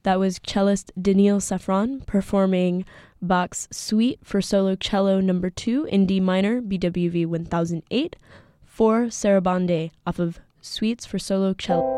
That was cellist Daniil Safran performing Bach's Suite for Solo Cello No. 2 in D minor, BWV 1008, for Sarabande off of Suites for Solo Cello.